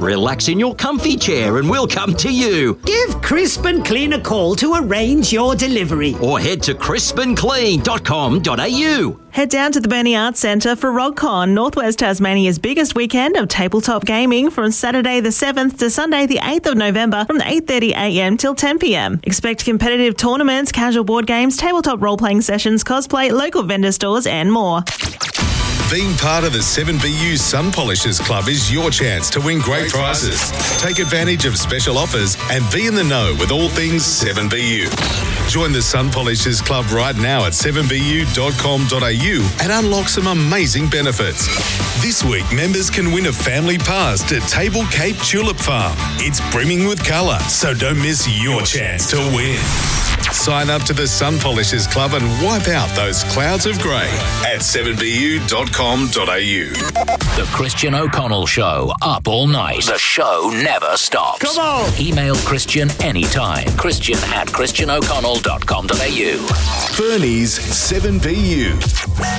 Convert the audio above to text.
Relax in your comfy chair and we'll come to you. Give Crisp and Clean a call to arrange your delivery. Or head to crispandclean.com.au. Head down to the Burnie Arts Centre for RogCon, Northwest Tasmania's biggest weekend of tabletop gaming, from Saturday the 7th to Sunday the 8th of November from 8:30am till 10pm. Expect competitive tournaments, casual board games, tabletop role-playing sessions, cosplay, local vendor stores and more. Being part of the 7BU Sun Polishers Club is your chance to win great prizes. Take advantage of special offers and be in the know with all things 7BU. Join the Sun Polishers Club right now at 7bu.com.au and unlock some amazing benefits. This week, members can win a family pass to Table Cape Tulip Farm. It's brimming with colour, so don't miss your chance to win. Sign up to the Sun Polishers Club and wipe out those clouds of grey at 7bu.com.au. The Christian O'Connell Show, up all night. The show never stops. Come on! Email Christian anytime. Christian@christianoconnell.com.au. Burnie's 7BU.